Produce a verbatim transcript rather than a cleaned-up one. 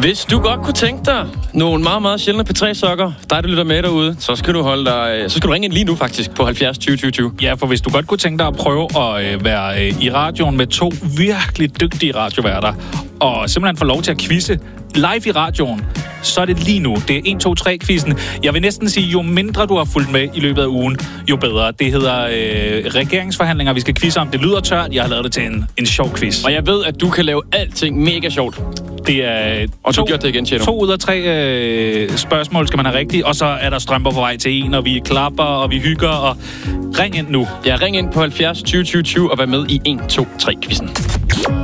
Hvis du godt kunne tænke dig nogle meget, meget sjældne P tre sokker, dig der lytter med derude, så skal du holde dig, så skal du ringe ind lige nu faktisk på halvfjerds tyve tyve tyve. Ja, for hvis du godt kunne tænke dig at prøve at øh, være øh, i radioen med to virkelig dygtige radioværter, og simpelthen få lov til at quizze live i radioen, så er det lige nu. Det er en to tre quizzen. Jeg vil næsten sige, jo mindre du har fulgt med i løbet af ugen, jo bedre. Det hedder øh, regeringsforhandlinger, vi skal quizze om. Det lyder tørt. Jeg har lavet det til en, en sjov quiz. Og jeg ved, at du kan lave alting mega sjovt. Det er og to, du gjorde det igen, Tjeno. To ud af tre øh, spørgsmål skal man have rigtigt, og så er der strømper på vej til en, og vi klapper, og vi hygger, og ring ind nu. Ja, ring ind på halvfjerds tyve tyve tyve og vær med i en to tre quizzen.